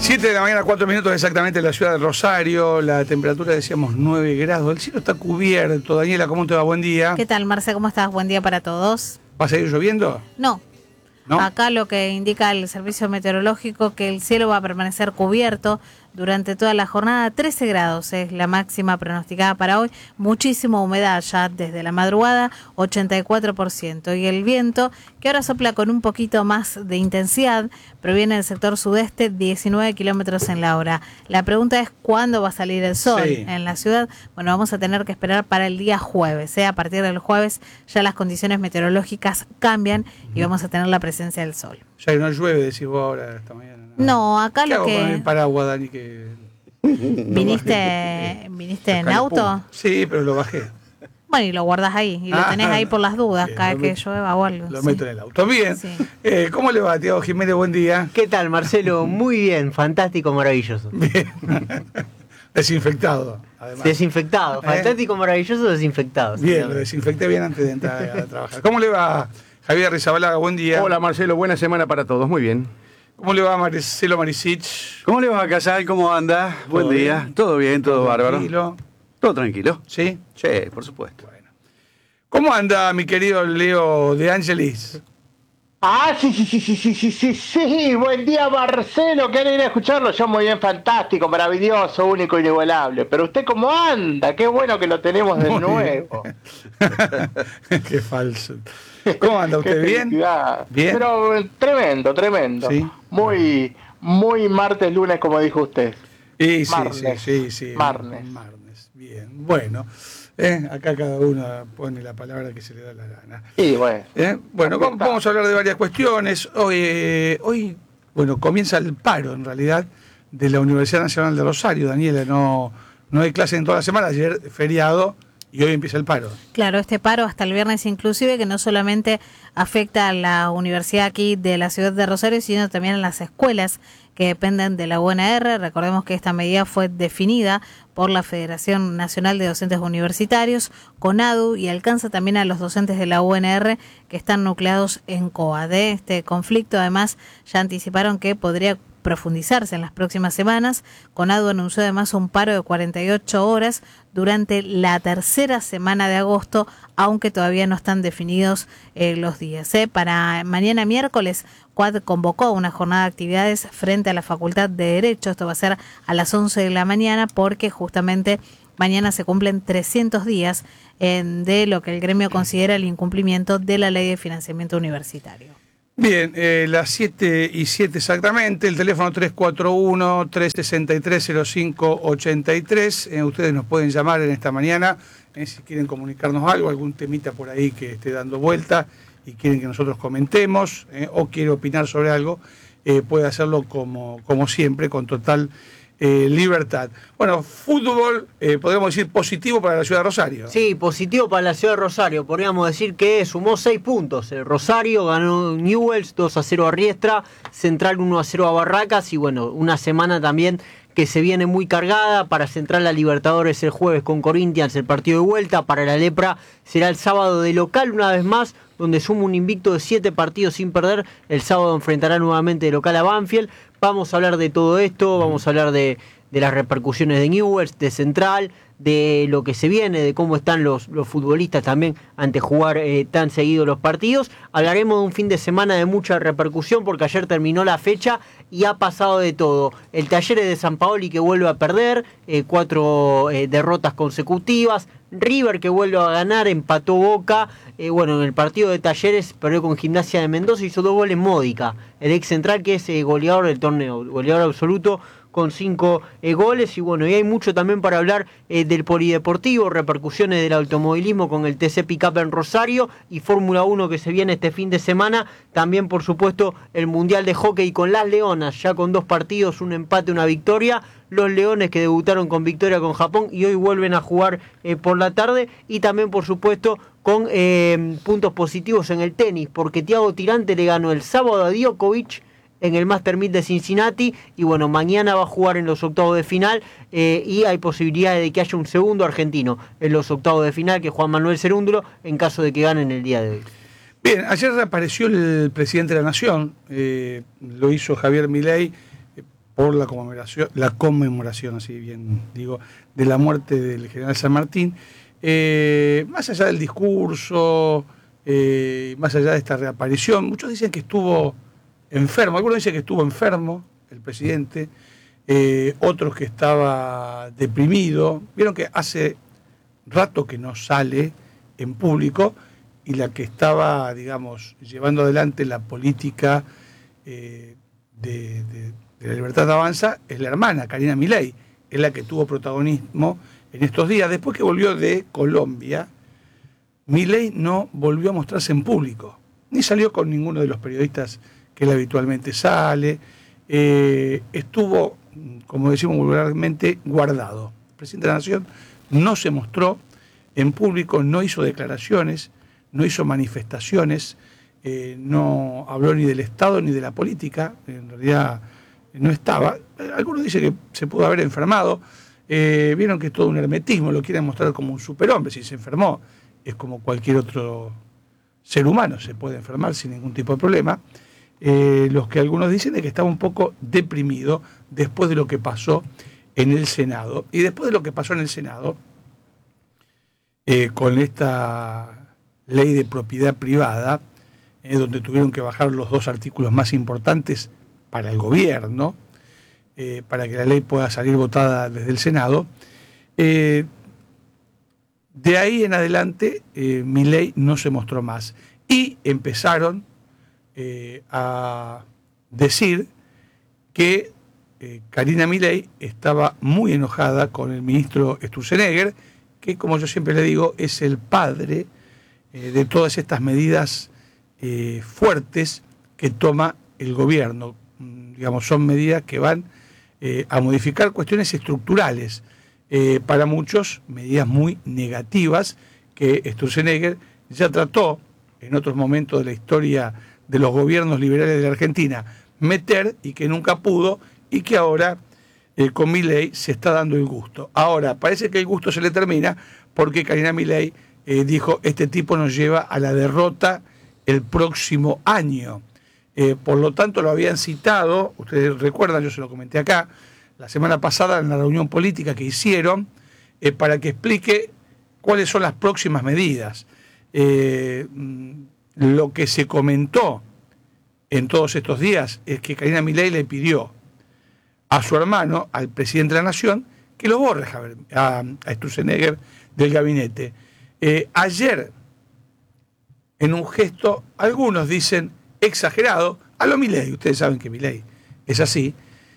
7 de la mañana, 4 minutos exactamente en la ciudad de Rosario. La temperatura, decíamos, 9 grados. El cielo está cubierto. Daniela, ¿cómo te va? Buen día. ¿Qué tal, Marce? ¿Cómo estás? Buen día para todos. ¿Va a seguir lloviendo? No. ¿No? Acá lo que indica el servicio meteorológico que el cielo va a permanecer cubierto durante toda la jornada. 13 grados es la máxima pronosticada para hoy. Muchísima humedad ya desde la madrugada, 84%. Y el viento, que ahora sopla con un poquito más de intensidad, proviene del sector sudeste, 19 kilómetros en la hora. La pregunta es ¿cuándo va a salir el sol en la ciudad? Bueno, vamos a tener que esperar para el día jueves. A partir del jueves ya las condiciones meteorológicas cambian y vamos a tener la presencia del sol. Ya no llueve, decís vos ahora esta mañana. No, acá ¿Qué lo hago que... con el paraguas, Dani? Que... ¿Viniste en auto? Sí, pero lo bajé. Bueno, y lo guardas ahí, y lo tenés ahí por las dudas, bien, cada vez que llueva o algo. Lo meto en el auto. Bien. Sí. ¿Cómo le va, Tiago Jiménez? Buen día. ¿Qué tal, Marcelo? Muy bien, fantástico, maravilloso. Bien. Desinfectado, además. Desinfectado, fantástico, maravilloso, desinfectado. Bien, lo desinfecté bien antes de entrar a trabajar. ¿Cómo le va, Javier Rizabalaga? Buen día. Hola, Marcelo, buena semana para todos, muy bien. ¿Cómo le va, Marcelo Marisich? ¿Cómo le va a Casal? ¿Cómo anda? Buen día. Bien? Todo bien, todo bárbaro. Tranquilo. Todo tranquilo. ¿Sí? Sí, por supuesto. Bueno. ¿Cómo anda, mi querido Leo de Ángelis? Sí, buen día Marcelo, qué alegría escucharlo, yo muy bien, fantástico, maravilloso, único, inigualable, pero usted cómo anda, qué bueno que lo tenemos de nuevo. Qué falso. ¿Cómo anda usted? ¿Bien? Bien. Pero tremendo, ¿Sí? Muy martes, lunes, como dijo usted. Sí, Marnes. sí. Marnes. Bien, bueno. Acá cada uno pone la palabra que se le da la gana. Y bueno. Bueno, vamos a hablar de varias cuestiones. Hoy, bueno, comienza el paro, en realidad, de la Universidad Nacional de Rosario. Daniela, no hay clase en toda la semana, ayer feriado y hoy empieza el paro. Claro, este paro hasta el viernes inclusive, que no solamente afecta a la universidad aquí de la ciudad de Rosario, sino también a las escuelas que dependen de la UNR. Recordemos que esta medida fue definida por la Federación Nacional de Docentes Universitarios, CONADU, y alcanza también a los docentes de la UNR que están nucleados en COA. De este conflicto, además, ya anticiparon que podría profundizarse en las próximas semanas. CONADU anunció además un paro de 48 horas durante la tercera semana de agosto, aunque todavía no están definidos los días. Para mañana miércoles, CUAD convocó una jornada de actividades frente a la Facultad de Derecho. Esto va a ser a las 11 de la mañana porque justamente mañana se cumplen 300 días de lo que el gremio considera el incumplimiento de la Ley de Financiamiento Universitario. Bien, las 7:07 exactamente, el teléfono 341-363-0583. Ustedes nos pueden llamar en esta mañana si quieren comunicarnos algo, algún temita por ahí que esté dando vuelta y quieren que nosotros comentemos o quiere opinar sobre algo, puede hacerlo como siempre, con total libertad. Bueno, fútbol, podríamos decir positivo para la ciudad de Rosario. Sí, positivo para la ciudad de Rosario. Podríamos decir que sumó 6 puntos. El Rosario ganó Newell's 2-0 a Riestra, Central 1-0 a Barracas y bueno, una semana también que se viene muy cargada. Para Central la Libertadores el jueves con Corinthians, el partido de vuelta. Para la Lepra será el sábado de local una vez más, donde suma un invicto de 7 partidos sin perder. El sábado enfrentará nuevamente de local a Banfield. Vamos a hablar de todo esto, vamos a hablar de las repercusiones de Newell's, de Central, de lo que se viene, de cómo están los futbolistas también ante jugar tan seguido los partidos. Hablaremos de un fin de semana de mucha repercusión porque ayer terminó la fecha y ha pasado de todo. El Talleres de San Paoli que vuelve a perder, 4 derrotas consecutivas. River que vuelve a ganar, empató Boca. Bueno, en el partido de Talleres perdió con Gimnasia de Mendoza, hizo 2 goles Módica, el ex Central que es goleador del torneo, goleador absoluto con 5 goles. Y bueno, y hay mucho también para hablar del polideportivo, repercusiones del automovilismo con el TC Pickup en Rosario y Fórmula 1 que se viene este fin de semana. También, por supuesto, el Mundial de Hockey con las Leonas, ya con 2 partidos, un empate, una victoria. Los Leones que debutaron con victoria con Japón y hoy vuelven a jugar por la tarde. Y también, por supuesto, con puntos positivos en el tenis, porque Thiago Tirante le ganó el sábado a Djokovic en el Master 1000 de Cincinnati y bueno, mañana va a jugar en los octavos de final y hay posibilidades de que haya un segundo argentino en los octavos de final, que es Juan Manuel Cerúndulo, en caso de que ganen el día de hoy. Bien, ayer reapareció el presidente de la Nación, lo hizo Javier Milei, por la conmemoración, así bien digo, de la muerte del general San Martín. Más allá del discurso, más allá de esta reaparición, muchos dicen que estuvo enfermo, algunos dicen que estuvo enfermo el presidente, otros que estaba deprimido. Vieron que hace rato que no sale en público, y la que estaba, digamos, llevando adelante la política de la Libertad Avanza es la hermana, Karina Milei, es la que tuvo protagonismo en estos días. Después que volvió de Colombia, Milei no volvió a mostrarse en público, ni salió con ninguno de los periodistas que él habitualmente sale. Estuvo, como decimos vulgarmente, guardado. El presidente de la Nación no se mostró en público, no hizo declaraciones, no hizo manifestaciones, no habló ni del Estado ni de la política, en realidad no estaba. Algunos dicen que se pudo haber enfermado. Vieron que es todo un hermetismo, lo quieren mostrar como un superhombre. Si se enfermó, es como cualquier otro ser humano, se puede enfermar sin ningún tipo de problema. Los que algunos dicen es que estaba un poco deprimido después de lo que pasó en el Senado. Y después de lo que pasó en el Senado, con esta ley de propiedad privada, donde tuvieron que bajar los dos artículos más importantes para el gobierno, para que la ley pueda salir votada desde el Senado. De ahí en adelante, Milei no se mostró más. Y empezaron a decir que Karina Milei estaba muy enojada con el ministro Sturzenegger, que, como yo siempre le digo, es el padre de todas estas medidas fuertes que toma el gobierno. Digamos, son medidas que van a modificar cuestiones estructurales, para muchos medidas muy negativas que Sturzenegger ya trató en otros momentos de la historia de los gobiernos liberales de la Argentina meter, y que nunca pudo, y que ahora con Milei se está dando el gusto. Ahora parece que el gusto se le termina, porque Karina Milei dijo: este tipo nos lleva a la derrota el próximo año. Por lo tanto, lo habían citado, ustedes recuerdan, yo se lo comenté acá, la semana pasada en la reunión política que hicieron, para que explique cuáles son las próximas medidas. Lo que se comentó en todos estos días es que Karina Milei le pidió a su hermano, al presidente de la Nación, que lo borre a Sturzenegger del gabinete. Ayer, en un gesto, algunos dicen exagerado, a lo Milei, ustedes saben que Milei es así,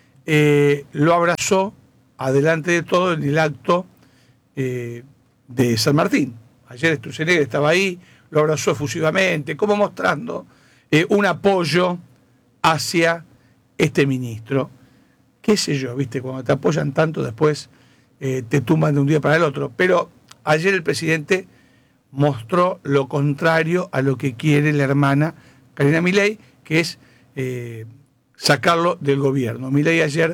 lo abrazó adelante de todo en el acto de San Martín. Ayer Sturzenegger estaba ahí, lo abrazó efusivamente, como mostrando un apoyo hacia este ministro. Qué sé yo, viste, cuando te apoyan tanto, después te tumban de un día para el otro. Pero ayer el presidente mostró lo contrario a lo que quiere la hermana Karina Milei, que es sacarlo del gobierno. Milei ayer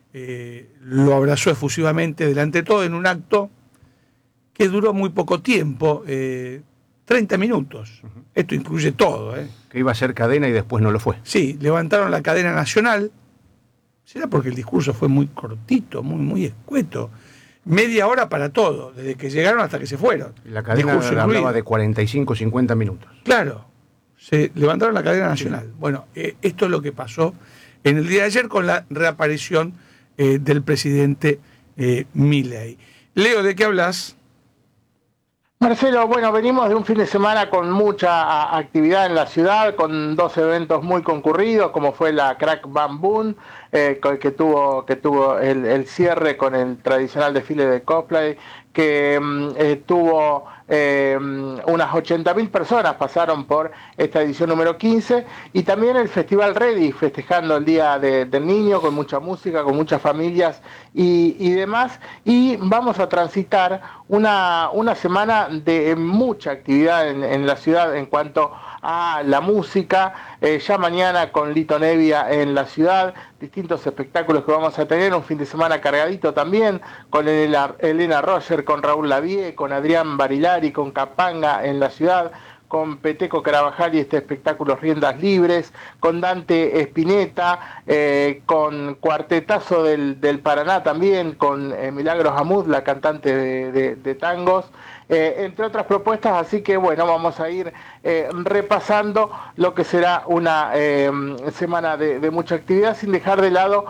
lo abrazó efusivamente delante de todo en un acto que duró muy poco tiempo, 30 minutos. Esto incluye todo. Que iba a ser cadena y después no lo fue. Sí, levantaron la cadena nacional. Será porque el discurso fue muy cortito, muy escueto. Media hora para todo, desde que llegaron hasta que se fueron. La cadena hablaba de 45, 50 minutos. Claro, se levantaron la cadena nacional. Sí. Bueno, esto es lo que pasó en el día de ayer con la reaparición del presidente Milei. Leo, ¿de qué hablas? Marcelo, bueno, venimos de un fin de semana con mucha actividad en la ciudad, con dos eventos muy concurridos, como fue la Crack Bam Boom, que tuvo el cierre con el tradicional desfile de cosplay, que tuvo unas 80.000 personas pasaron por esta edición número 15, y también el Festival Ready, festejando el Día del Niño, con mucha música, con muchas familias y demás. Y vamos a transitar una semana de mucha actividad en la ciudad en cuanto a la música. Ya mañana con Lito Nevia en la ciudad, distintos espectáculos que vamos a tener, un fin de semana cargadito también, con Elena Roger, con Raúl Lavie, con Adrián Barilari, con Capanga en la ciudad, con Peteco Carabajal y este espectáculo Riendas Libres, con Dante Spinetta, con Cuartetazo del Paraná también, con Milagros Amud, la cantante de tangos, entre otras propuestas. Así que bueno, vamos a ir repasando lo que será una semana de mucha actividad, sin dejar de lado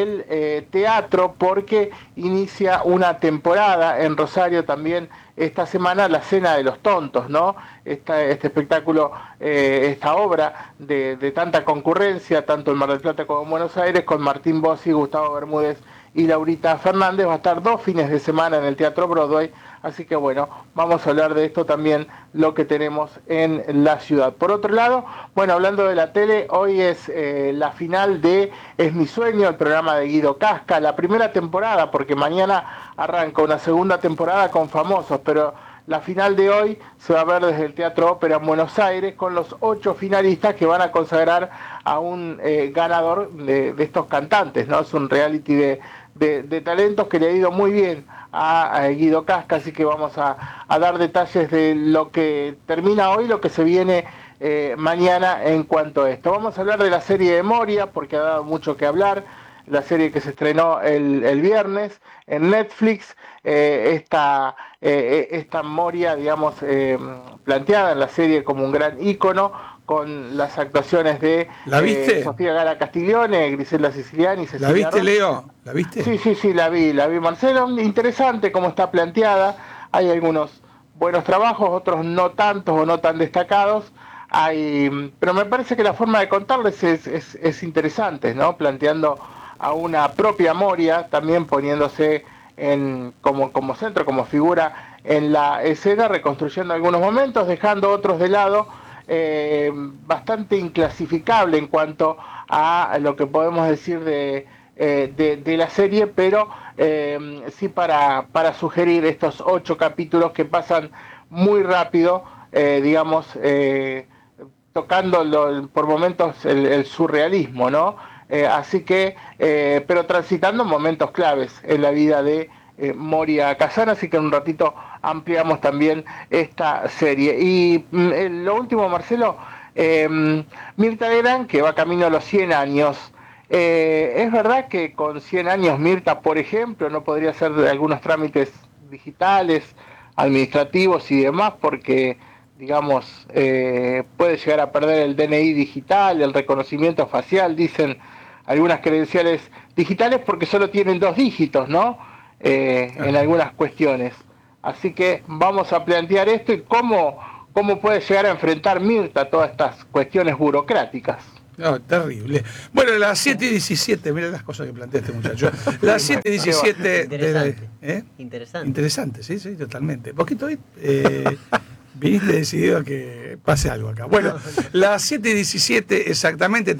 el teatro, porque inicia una temporada en Rosario también esta semana, la Cena de los Tontos, ¿no? Este espectáculo, esta obra de tanta concurrencia, tanto en Mar del Plata como en Buenos Aires, con Martín Bossi, Gustavo Bermúdez y Laurita Fernández, va a estar 2 fines de semana en el Teatro Broadway. Así que bueno, vamos a hablar de esto también, lo que tenemos en la ciudad. Por otro lado, bueno, hablando de la tele, hoy es la final de Es mi sueño, el programa de Guido Casca, la primera temporada, porque mañana arranca una segunda temporada con famosos, pero la final de hoy se va a ver desde el Teatro Ópera en Buenos Aires, con los 8 finalistas que van a consagrar a un ganador de estos cantantes, ¿no? Es un reality de talentos que le ha ido muy bien a Guido Casca, así que vamos a dar detalles de lo que termina hoy, lo que se viene mañana en cuanto a esto. Vamos a hablar de la serie de Moria, porque ha dado mucho que hablar, la serie que se estrenó el viernes en Netflix, esta Moria, digamos, planteada en la serie como un gran ícono, con las actuaciones de ¿La viste? Sofía Gala Castiglione, Griselda Siciliani, Cecilia ¿La viste, Roth. Leo? ¿La viste? Sí, la vi, Marcelo. Interesante cómo está planteada. Hay algunos buenos trabajos, otros no tantos o no tan destacados. Pero me parece que la forma de contarles es interesante, ¿no? Planteando a una propia Moria, también poniéndose como centro, como figura en la escena, reconstruyendo algunos momentos, dejando otros de lado, bastante inclasificable en cuanto a lo que podemos decir de la serie, pero sí para sugerir estos 8 capítulos que pasan muy rápido, digamos, tocando por momentos el surrealismo, ¿no? Así que, pero transitando momentos claves en la vida de Moria Kazan, así que en un ratito ampliamos también esta serie. Y lo último, Marcelo, Mirta Legrand, que va camino a los 100 años. ¿Es verdad que con 100 años Mirta, por ejemplo, no podría hacer algunos trámites digitales, administrativos y demás, porque, digamos, puede llegar a perder el DNI digital, el reconocimiento facial, dicen algunas credenciales digitales, porque solo tienen 2 dígitos, ¿no? En algunas cuestiones. Así que vamos a plantear esto y cómo puede llegar a enfrentar Mirta todas estas cuestiones burocráticas. No, terrible. Bueno, las 7:17, mira las cosas que plantea este muchacho. Las 7:17 Interesante. Interesante, sí, totalmente. Vos que hoy viniste decidido a que pase algo acá. Bueno, las 7:17 exactamente,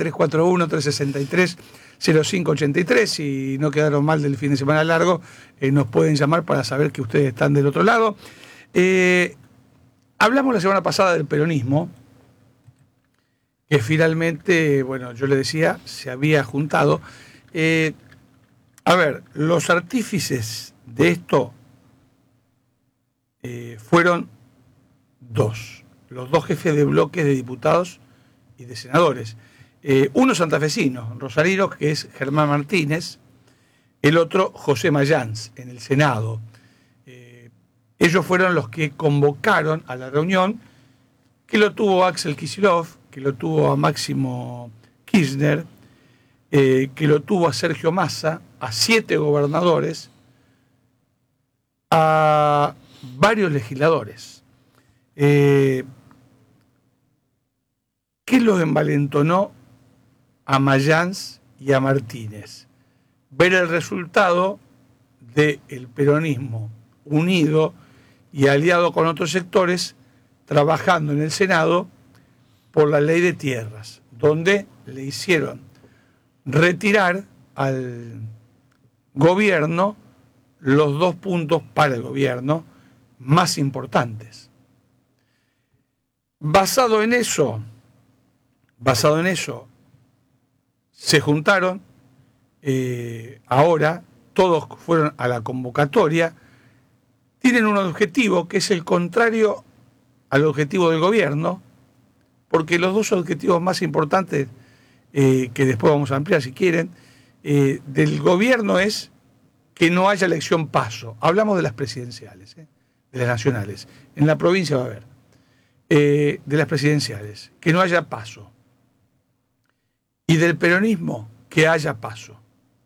341-363-0583. Si no quedaron mal del fin de semana largo, nos pueden llamar para saber que ustedes están del otro lado. Hablamos la semana pasada del peronismo, que finalmente, bueno, yo le decía, se había juntado. A ver, los artífices de esto fueron 2, los 2 jefes de bloques de diputados y de senadores. Uno santafesino, rosarino, que es Germán Martínez, el otro José Mayans, en el Senado. Ellos fueron los que convocaron a la reunión, que lo tuvo Axel Kicillof, que lo tuvo a Máximo Kirchner, que lo tuvo a Sergio Massa, a 7 gobernadores, a varios legisladores. ¿Qué los envalentonó a Mayans y a Martínez? Ver el resultado del peronismo unido y aliado con otros sectores, trabajando en el Senado por la ley de tierras, donde le hicieron retirar al gobierno los 2 puntos para el gobierno más importantes. Basado en eso, se juntaron, ahora todos fueron a la convocatoria, tienen un objetivo que es el contrario al objetivo del gobierno, porque los dos objetivos más importantes, que después vamos a ampliar si quieren, del gobierno es que no haya elección paso. Hablamos de las presidenciales, de las nacionales. En la provincia va a haber. De las presidenciales, que no haya paso. Y del peronismo, que haya paso.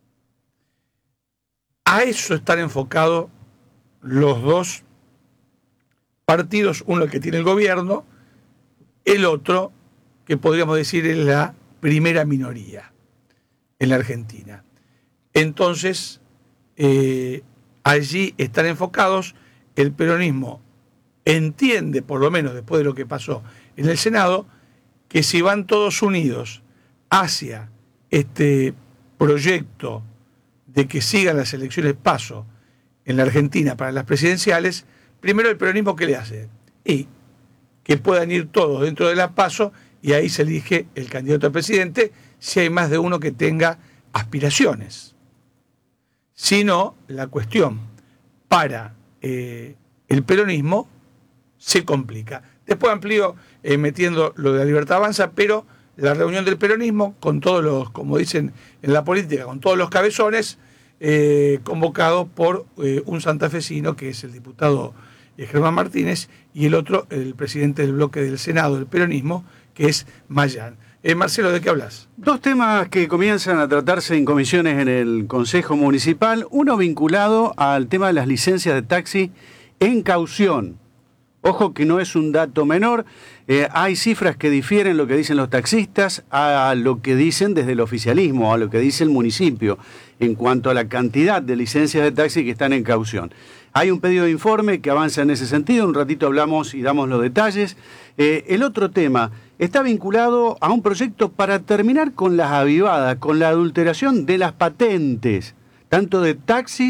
A eso están enfocados los dos partidos, uno el que tiene el gobierno, el otro, que podríamos decir es la primera minoría en la Argentina. Entonces, allí están enfocados, el peronismo entiende, por lo menos después de lo que pasó en el Senado, que si van todos unidos hacia este proyecto de que sigan las elecciones paso en la Argentina para las presidenciales, primero el peronismo, ¿qué le hace? Y que puedan ir todos dentro de la paso y ahí se elige el candidato a presidente si hay más de uno que tenga aspiraciones. Si no, la cuestión para el peronismo se complica. Después amplío metiendo lo de la Libertad Avanza, pero la reunión del peronismo con todos los, como dicen en la política, con todos los cabezones, convocado por un santafesino que es el diputado Germán Martínez y el otro, el presidente del bloque del Senado del peronismo, que es Mayán. Marcelo, ¿de qué hablas? Dos temas que comienzan a tratarse en comisiones en el Consejo Municipal, uno vinculado al tema de las licencias de taxi en caución. Ojo que no es un dato menor, hay cifras que difieren lo que dicen los taxistas a lo que dicen desde el oficialismo, a lo que dice el municipio, en cuanto a la cantidad de licencias de taxi que están en caución. Hay un pedido de informe que avanza en ese sentido, un ratito hablamos y damos los detalles. El otro tema está vinculado a un proyecto para terminar con las avivadas, con la adulteración de las patentes, tanto de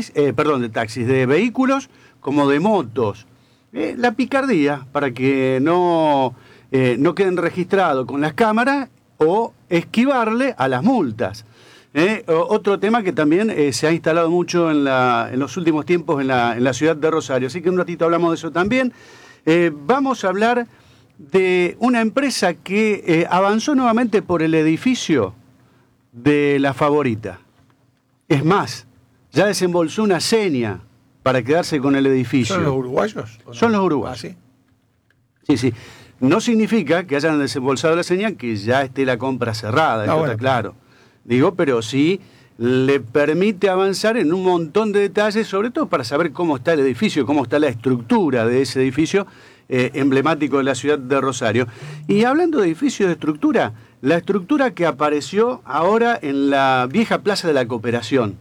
de vehículos como de motos. La picardía, para que no queden registrados con las cámaras o esquivarle a las multas. Otro tema que también se ha instalado mucho en los últimos tiempos en la ciudad de Rosario. Así que un ratito hablamos de eso también. Vamos a hablar de una empresa que avanzó nuevamente por el edificio de La Favorita. Es más, ya desembolsó una seña para quedarse con el edificio. ¿Son los uruguayos? ¿O no? Son los uruguayos. ¿Ah, sí? Sí, sí. No significa que hayan desembolsado la señal que ya esté la compra cerrada, No, está claro. Digo, pero sí le permite avanzar en un montón de detalles, sobre todo para saber cómo está el edificio, cómo está la estructura de ese edificio emblemático de la ciudad de Rosario. Y hablando de edificio de estructura, la estructura que apareció ahora en la vieja Plaza de la Cooperación,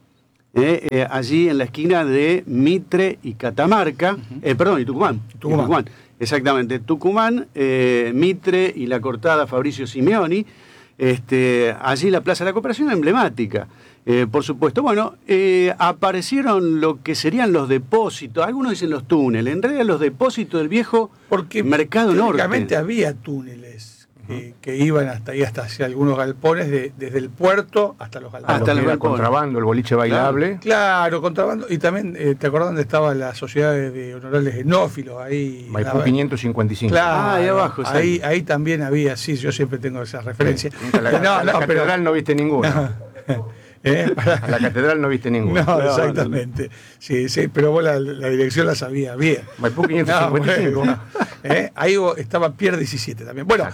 allí en la esquina de Mitre y Catamarca, y Tucumán. Tucumán. Exactamente, Tucumán, Mitre y la cortada Fabricio Simeoni, allí la Plaza de la Cooperación emblemática, por supuesto. Bueno, aparecieron lo que serían los depósitos, algunos dicen los túneles, en realidad los depósitos del viejo Mercado Norte. Técnicamente había túneles que iban hasta ahí, hasta hacia algunos galpones, desde el puerto hasta los galpones. Hasta el contrabando, el boliche bailable. Claro, contrabando. Y también, ¿te acordás dónde estaba la sociedad de honorables genófilos? Ahí. Maipú 555. Claro, ahí abajo. Ahí también había, sí, yo siempre tengo esa referencia. La catedral no viste ninguna. A la catedral no viste ninguna. No, exactamente. Sí, pero vos la dirección la sabías bien. Maipú 555. Ahí estaba Pier 17 también. Bueno,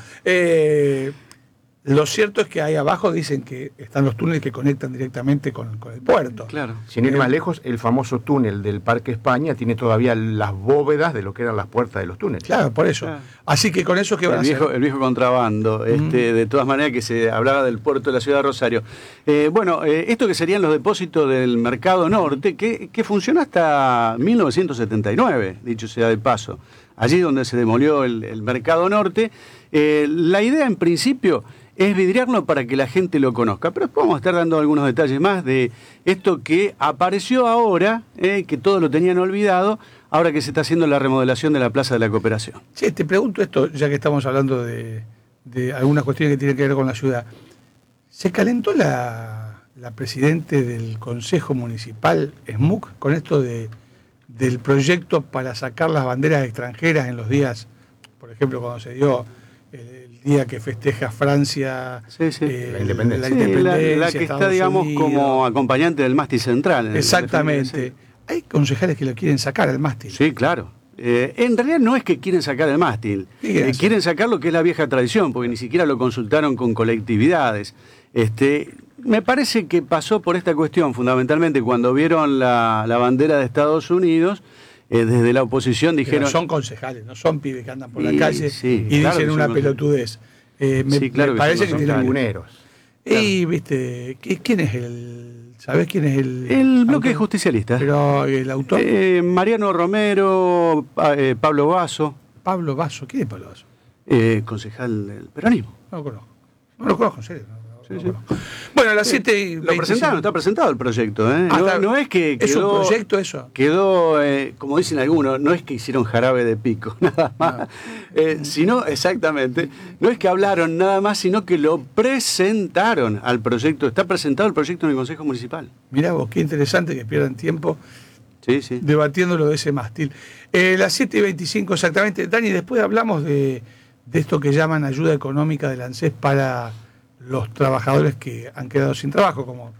lo cierto es que ahí abajo dicen que están los túneles que conectan directamente con el puerto. Claro. Sin ir más lejos, el famoso túnel del Parque España tiene todavía las bóvedas de lo que eran las puertas de los túneles. Claro, por eso. Claro. Así que con eso que van a hacer. El viejo contrabando, de todas maneras que se hablaba del puerto de la ciudad de Rosario. Esto que serían los depósitos del Mercado Norte, que funcionó hasta 1979, dicho sea de paso. Allí donde se demolió el Mercado Norte. La idea en principio es vidriarlo para que la gente lo conozca, pero después vamos a estar dando algunos detalles más de esto que apareció ahora, que todos lo tenían olvidado, ahora que se está haciendo la remodelación de la Plaza de la Cooperación. Sí, te pregunto esto, ya que estamos hablando de algunas cuestiones que tienen que ver con la ciudad. ¿Se calentó la presidente del Consejo Municipal, SMUC, con esto del proyecto para sacar las banderas extranjeras en los días por ejemplo, cuando se dio el día que festeja Francia la independencia. la que está, digamos, como acompañante del mástil central. Exactamente. Hay concejales que lo quieren sacar al mástil. Sí, claro. En realidad no es que quieren sacar el mástil, quieren sacar lo que es la vieja tradición, porque ni siquiera lo consultaron con colectividades. Me parece que pasó por esta cuestión, fundamentalmente cuando vieron la bandera de Estados Unidos, desde la oposición dijeron... Pero son concejales, no son pibes que andan por la calle y claro dicen una pelotudez. Me parece que tienen tribuneros. Y, viste, ¿quién es el...? ¿Sabés quién es el...? El bloque justicialista. Pero el autor... Mariano Romero, Pablo Basso. Pablo Basso, ¿quién es Pablo Basso? Concejal del peronismo. No lo conozco. No lo conozco, en serio. Sí. Bueno, a las 7:25. Lo presentaron, está presentado el proyecto. No es que quedó... ¿Es un proyecto eso? Quedó, como dicen algunos, no es que hicieron jarabe de pico, nada más. Sino, exactamente, no es que hablaron nada más, sino que lo presentaron al proyecto. Está presentado el proyecto en el Consejo Municipal. Mirá vos, qué interesante que pierdan tiempo debatiendo lo de ese mástil. Las 7:25 exactamente. Dani, después hablamos de esto que llaman ayuda económica del ANSES para los trabajadores que han quedado sin trabajo, como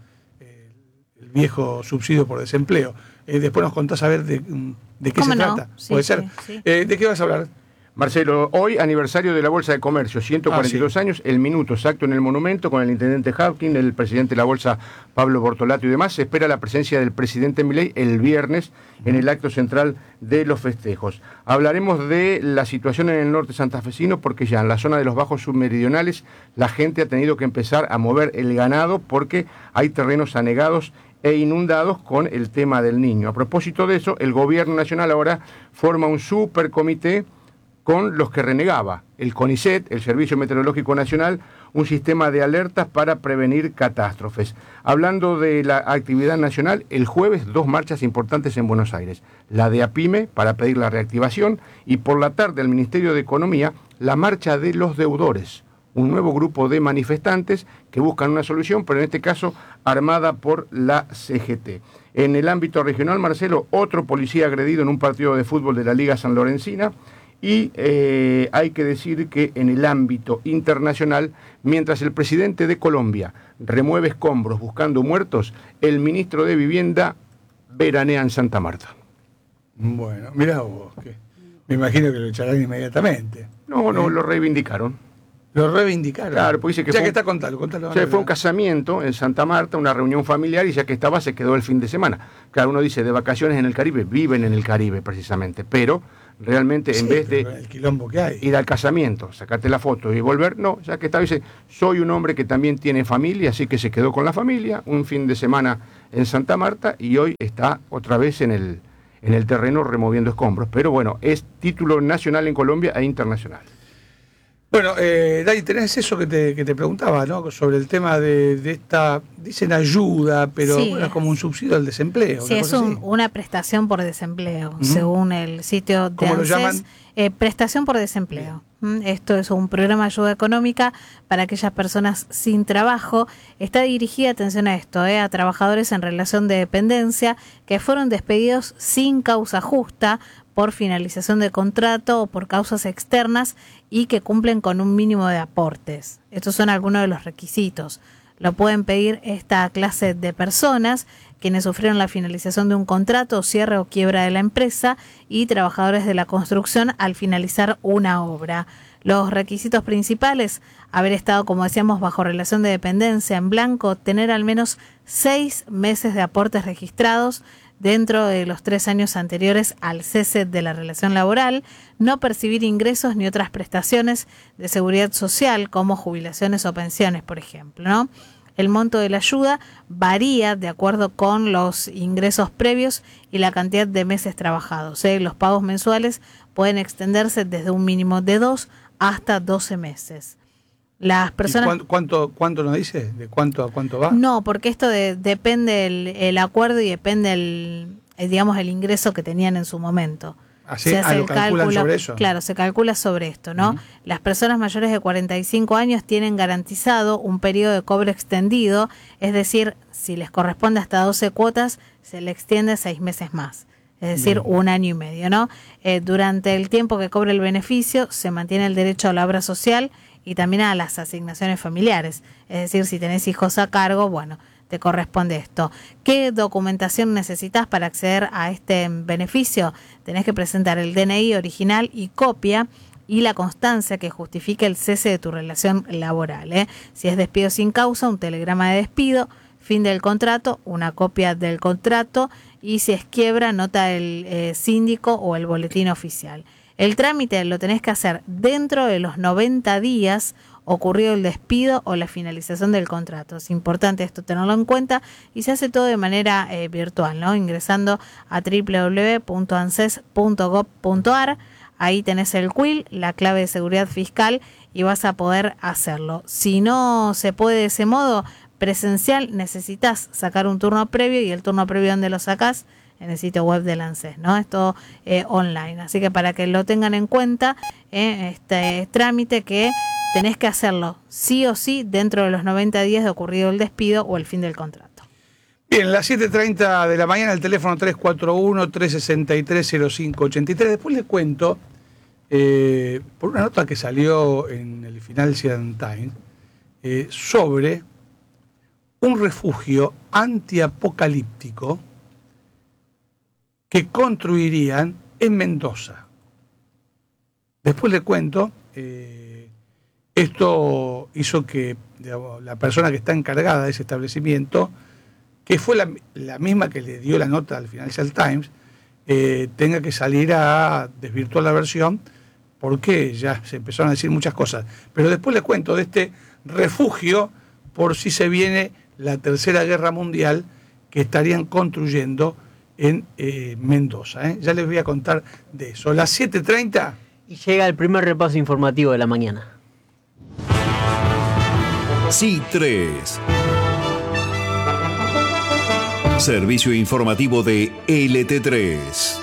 el viejo subsidio por desempleo. Después nos contás a ver de qué se trata. Sí, ¿Puede ser? Sí. ¿De qué vas a hablar? Marcelo, hoy aniversario de la Bolsa de Comercio, 142 años, el minuto exacto en el monumento con el intendente Hapkin, el presidente de la Bolsa Pablo Bortolato y demás. Se espera la presencia del presidente Milei el viernes en el acto central de los festejos. Hablaremos de la situación en el norte santafesino porque ya en la zona de los bajos submeridionales la gente ha tenido que empezar a mover el ganado porque hay terrenos anegados e inundados con el tema del Niño. A propósito de eso, el gobierno nacional ahora forma un supercomité con los que renegaba, el CONICET, el Servicio Meteorológico Nacional, un sistema de alertas para prevenir catástrofes. Hablando de la actividad nacional, el jueves 2 marchas importantes en Buenos Aires, la de APYME para pedir la reactivación y por la tarde el Ministerio de Economía, la marcha de los deudores, un nuevo grupo de manifestantes que buscan una solución, pero en este caso armada por la CGT. En el ámbito regional, Marcelo, otro policía agredido en un partido de fútbol de la Liga Sanlorencina. Y hay que decir que en el ámbito internacional, mientras el presidente de Colombia remueve escombros buscando muertos, el ministro de Vivienda veranea en Santa Marta. Bueno, mirá vos, que me imagino que lo echarán inmediatamente. No, lo reivindicaron. Lo reivindicaron. Claro, pues dice que ya que está, contalo. O sea, fue un casamiento en Santa Marta, una reunión familiar, y ya que estaba se quedó el fin de semana. Claro, uno dice de vacaciones en el Caribe, viven en el Caribe precisamente, pero realmente en vez de el quilombo que hay, ir al casamiento, sacarte la foto y volver, no, ya que estaba, dice, soy un hombre que también tiene familia, así que se quedó con la familia, un fin de semana en Santa Marta y hoy está otra vez en el terreno removiendo escombros. Pero bueno, es título nacional en Colombia e internacional. Bueno, Dani, tenés eso que te preguntaba, ¿no? Sobre el tema de esta, dicen ayuda, pero Sí, bueno, es como un subsidio al desempleo. Sí, es una prestación por desempleo, según el sitio de ¿Cómo lo ANSES. llaman? Prestación por desempleo. Esto es un programa de ayuda económica para aquellas personas sin trabajo. Está dirigida, atención a esto, a trabajadores en relación de dependencia que fueron despedidos sin causa justa por finalización de contrato o por causas externas y que cumplen con un mínimo de aportes. Estos son algunos de los requisitos. Lo pueden pedir esta clase de personas quienes sufrieron la finalización de un contrato, cierre o quiebra de la empresa y trabajadores de la construcción al finalizar una obra. Los requisitos principales: haber estado, como decíamos, bajo relación de dependencia en blanco, tener al menos 6 meses de aportes registrados dentro de los 3 años anteriores al cese de la relación laboral, no percibir ingresos ni otras prestaciones de seguridad social como jubilaciones o pensiones, por ejemplo, ¿no? El monto de la ayuda varía de acuerdo con los ingresos previos y la cantidad de meses trabajados. Los pagos mensuales pueden extenderse desde un mínimo de 2 hasta 12 meses. Las personas... ¿Y cuánto nos dice? ¿De cuánto a cuánto va? No, porque esto depende el acuerdo y depende el ingreso que tenían en su momento. ¿Así? Se hace ¿Lo el calculan cálculo, sobre eso? Claro, se calcula sobre esto, ¿no? Las personas mayores de 45 años tienen garantizado un periodo de cobro extendido, es decir, si les corresponde hasta 12 cuotas, se le extiende 6 meses más. es decir, Bien. 1 año y medio, ¿no? Durante el tiempo que cobre el beneficio se mantiene el derecho a la obra social y también a las asignaciones familiares, es decir, si tenés hijos a cargo, bueno, te corresponde esto. ¿Qué documentación necesitas para acceder a este beneficio? Tenés que presentar el DNI original y copia y la constancia que justifique el cese de tu relación laboral. Si es despido sin causa, un telegrama de despido, fin del contrato, una copia del contrato y si es quiebra, nota del síndico o el boletín oficial. El trámite lo tenés que hacer dentro de los 90 días ocurrido el despido o la finalización del contrato. Es importante esto tenerlo en cuenta y se hace todo de manera virtual, ¿no? Ingresando a www.anses.gov.ar. Ahí tenés el CUIL, la clave de seguridad fiscal y vas a poder hacerlo. Si no se puede de ese modo presencial, necesitas sacar un turno previo y el turno previo, ¿dónde lo sacás? En el sitio web del ANSES, ¿no? Esto online. Así que para que lo tengan en cuenta, este trámite que tenés que hacerlo sí o sí dentro de los 90 días de ocurrido el despido o el fin del contrato. Bien, las 7:30 de la mañana, el teléfono 341-363-0583. Después les cuento, por una nota que salió en el Financial Times, sobre un refugio antiapocalíptico que construirían en Mendoza. Después les cuento, esto hizo que, digamos, la persona que está encargada de ese establecimiento, que fue la misma que le dio la nota al Financial Times, tenga que salir a desvirtuar la versión porque ya se empezaron a decir muchas cosas. Pero después les cuento de este refugio por si se viene la Tercera Guerra Mundial que estarían construyendo en Mendoza. Ya les voy a contar de eso. Las 7:30. Y llega el primer repaso informativo de la mañana. Sí3. Servicio informativo de LT3.